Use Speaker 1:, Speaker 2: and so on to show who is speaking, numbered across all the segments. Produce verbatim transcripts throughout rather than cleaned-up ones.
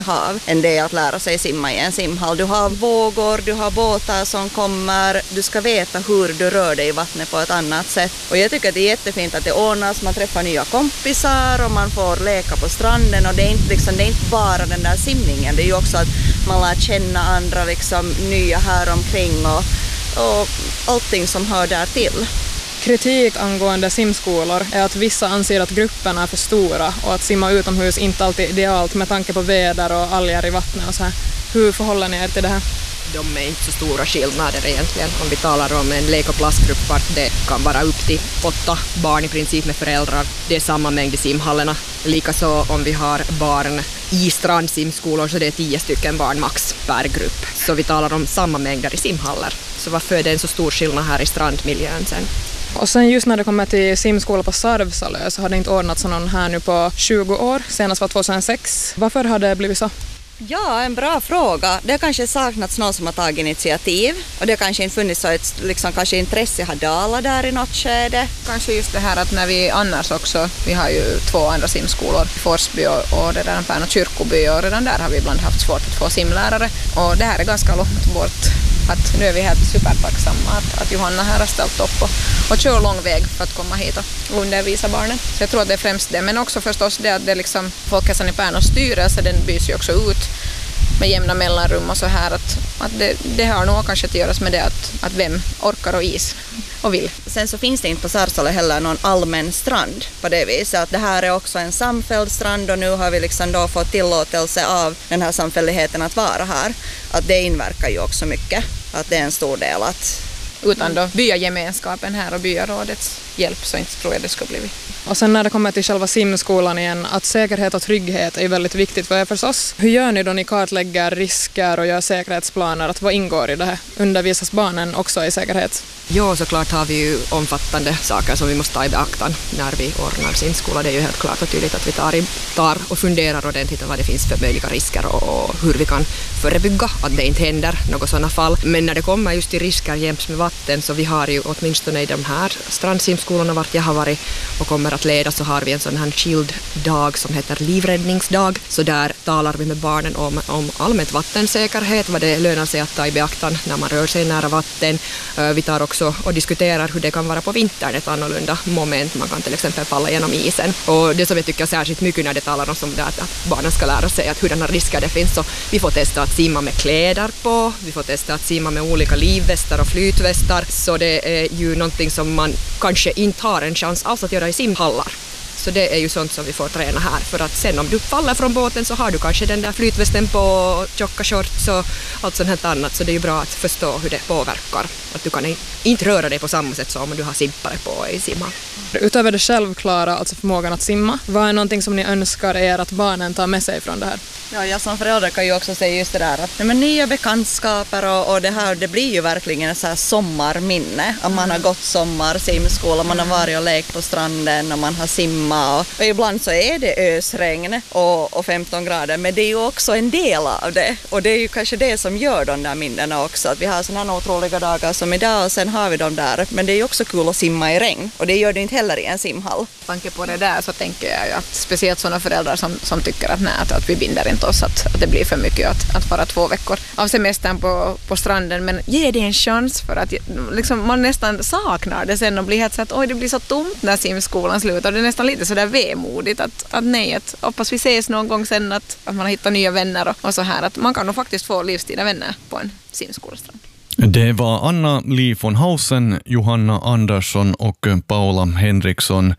Speaker 1: hav än det är att lära sig simma i en simhall. Du har vågor, du har båtar som kommer, du ska veta hur du rör dig i vattnet på ett annat sätt. Och jag tycker att det är jättefint att det ordnas, man träffar nya kompisar och man får leka på stranden och det är inte, liksom, det är inte bara den där simningen, det är ju också att man lär känna andra liksom, nya här omkring och, och allting som hör där till.
Speaker 2: Kritik angående simskolor är att vissa anser att grupperna är för stora och att simma utomhus inte alltid är idealt med tanke på väder och alger i vattnet och så här. Hur förhåller ni er till det här?
Speaker 3: De är inte så stora skillnader egentligen. Om vi talar om en lek- och plastgrupp vart det kan vara upp till åtta barn i princip med föräldrar. Det är samma mängd i simhallarna. Likaså om vi har barn i strandsimskolor så det är tio stycken barn max per grupp. Så vi talar om samma mängder i simhallar. Så varför är det en så stor skillnad här i strandmiljön sen?
Speaker 2: Och sen just när det kommer till simskola på Sarvsalö så har det inte ordnats någon här nu på tjugo år, senast var tjugohundrasex. Varför har det blivit så?
Speaker 1: Ja, en bra fråga. Det har kanske saknats någon som har tagit initiativ och det har kanske inte funnits så ett liksom, kanske intresse har dalat där i något skede.
Speaker 4: Kanske just det här att när vi annars också, vi har ju två andra simskolor, Forsby och, och redan Pärnu kyrkoby och redan där har vi ibland haft svårt att få simlärare och det här är ganska långt bort. Att nu är vi helt supertacksamma att, att Johanna här har ställt upp och, och kör lång väg för att komma hit och undervisa barnen. Så jag tror att det är främst det, men också förstås det att det liksom, Folkhälsan i Pärnus styrelse, den bys ju också ut med jämna mellanrum och så här att, att det, det har nog kanske att göra med det att, att vem orkar och is och vill.
Speaker 1: Sen så finns det inte på Sarvsalö heller någon allmän strand på det viset att det här är också en samfälld strand och nu har vi liksom då fått tillåtelse av den här samfälligheten att vara här. Att det inverkar ju också mycket, att det är en stor del att...
Speaker 4: Utan då byagemenskapen här och byarådets hjälp så inte tror jag det skulle bli.
Speaker 2: Och sen när det kommer till själva simskolan igen, att säkerhet och trygghet är väldigt viktigt för er förstås. Hur gör ni då ni kartlägger risker och gör säkerhetsplaner? Att vad ingår i det här? Undervisas barnen också i säkerhet?
Speaker 3: Jo, såklart har vi ju omfattande saker som vi måste ta i beaktan när vi ordnar simskola. Det är ju helt klart och tydligt att vi tar, i, tar och funderar ordentligt vad det finns för möjliga risker och, och hur vi kan förebygga att det inte händer något sådana fall. Men när det kommer just till risker jäms med vatten så vi har ju åtminstone i de här strandsimskolorna vart jag har varit och kommer att leda så har vi en sån här skild-dag som heter livräddningsdag. Så där talar vi med barnen om, om allmänt vattensäkerhet, vad det lönar sig att ta i beaktan när man rör sig nära vatten. Vi tar också och diskuterar hur det kan vara på vintern ett annorlunda moment. Man kan till exempel falla genom isen. Och det som jag tycker särskilt mycket när det talar om som det att barnen ska lära sig att hurdana risker det finns. Så vi får testa att simma med kläder på. Vi får testa att simma med olika livvästar och flytvästar. Så det är ju någonting som man kanske inte har en chans alls att göra i simhallar. Så det är ju sånt som vi får träna här. För att sen om du faller från båten så har du kanske den där flytvästen på, tjocka shorts och allt sånt här annat. Så det är ju bra att förstå hur det påverkar. Att du kan inte röra dig på samma sätt som om du har simpare på i simhall.
Speaker 2: Utöver det självklara, alltså förmågan att simma, vad är någonting som ni önskar er att barnen tar med sig från det här?
Speaker 1: Ja, jag som förälder kan ju också säga just det där att men nya bekantskaper och, och det här, det blir ju verkligen ett så här sommarminne. Att man har gått sommar, simskola, man har varit och lekt på stranden och man har simmat. Och, och ibland så är det ösregn och, och femton grader, men det är ju också en del av det. Och det är ju kanske det som gör de där minnena också. Att vi har sådana otroliga dagar som idag och sen har vi dem där. Men det är ju också kul att simma i regn och det gör det inte heller i en simhall.
Speaker 4: Tanke på det där så tänker jag ju att speciellt sådana föräldrar som, som tycker att, nej, att vi binder inte oss att, att det blir för mycket att, att vara två veckor av semestern på, på stranden, men ge det en chans för att liksom, man nästan saknar det sen och blir helt så att oj, det blir så tomt när simskolan slutar och det är nästan lite så där vemodigt att, att nej, att hoppas vi ses någon gång sen att, att man har hittat nya vänner och, och så här att man kan nog faktiskt få livstida vänner på en simskolastrand.
Speaker 5: Det var Anna Li von Hausen, Johanna Andersson och Paula Henriksson.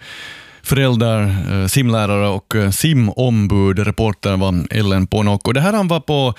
Speaker 5: Föräldrar, simlärare och simombud. Reporter var Ellen Ponok. Och det här han var på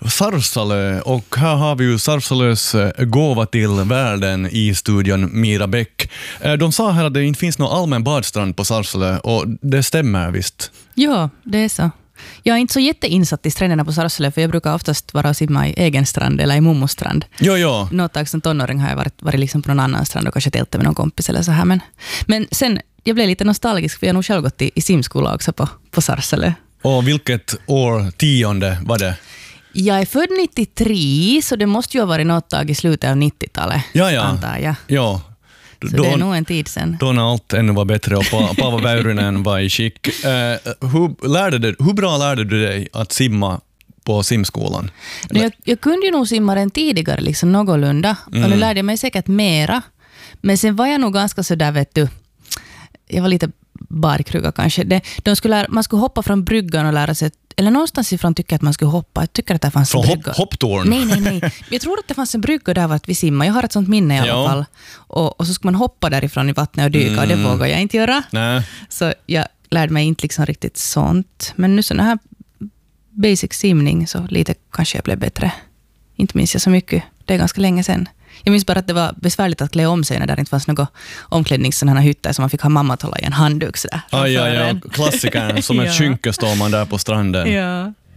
Speaker 5: Sarvsalö och här har vi ju Sarvsalös gåva till världen i studion Mira Bäck. De sa här att det inte finns någon allmän badstrand på Sarvsalö och det stämmer visst.
Speaker 6: Ja, det är så. Jag är inte så jätteinsatt i stränderna på Sarvsalö för jag brukar oftast vara och simma i egen strand eller i momos strand.
Speaker 5: Jo, jo.
Speaker 6: Något tag som tonåring har jag varit, varit liksom på någon annan strand och kanske tältat med någon kompis eller så här. Men, men sen, jag blev lite nostalgisk för jag har nog själv gått i, i simskola också på, på Sarvsalö.
Speaker 5: Och vilket år, tionde var det?
Speaker 6: Jag är född nittiotre så det måste ju ha varit något tag i slutet av nittiotalet.
Speaker 5: Ja, ja.
Speaker 6: Antar jag.
Speaker 5: Ja.
Speaker 6: Så
Speaker 5: då,
Speaker 6: det är nog en tid sen.
Speaker 5: Då när allt ännu var bättre och pa, Paavo Väyrynen var i skick. Eh, hur, lärde du, hur bra lärde du dig att simma på simskolan?
Speaker 6: No, jag, jag kunde ju nog simma den tidigare liksom någorlunda mm. och nu lärde jag mig säkert mera. Men sen var jag nog ganska så där, vet du, jag var lite barkruga kanske. Det, de skulle lära, man skulle hoppa från bryggan och lära sig, eller någonstans ifrån tycker jag att man skulle hoppa. Jag tycker att det fanns
Speaker 5: från
Speaker 6: en brygga.
Speaker 5: Från hopptorn?
Speaker 6: Nej, nej, nej. Jag tror att det fanns en brygga där var att vi simmade. Jag har ett sånt minne i alla
Speaker 5: ja.
Speaker 6: fall. Och, och så skulle man hoppa därifrån i vattnet och dyka mm. och det vågar jag inte göra.
Speaker 5: Nej.
Speaker 6: Så jag lärde mig inte liksom riktigt sånt. Men nu sådana här basic simning så lite kanske jag blev bättre. Inte minns jag så mycket. Det är ganska länge sedan. Jag minns bara att det var besvärligt att klä om sig när det inte fanns några omklädningssådana hytter som man fick ha mamma att hålla i en handduk sådär.
Speaker 5: Aj, aj, aj, klassikern. Som ett
Speaker 6: ja.
Speaker 5: skynke står man där på stranden.
Speaker 6: Ja.